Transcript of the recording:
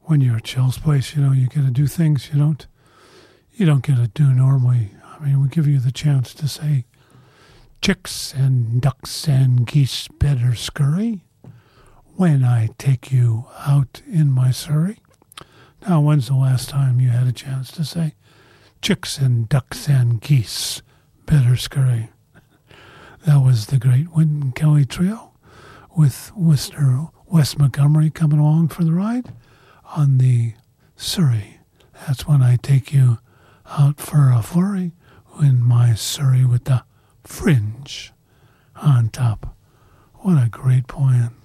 when you're at Shell's Place, you get to do things you don't get to do normally. I mean, we give you the chance to say, chicks and ducks and geese better scurry when I take you out in my surrey. Now, when's the last time you had a chance to say, chicks and ducks and geese better scurry? That was the great Wynton Kelly Trio with Mr. Wes Montgomery coming along for the ride on the Surrey. That's when I take you out for a flurry in my Surrey with the fringe on top. What a great poem.